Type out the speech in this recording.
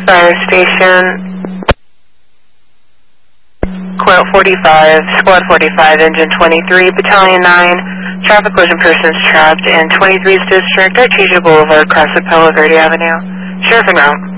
Fire Station, Coil 45, Squad 45, Engine 23, Battalion 9, traffic collision persons trapped in 23's district, Artesia Boulevard, across the Palo Verde Avenue. Sheriff en route.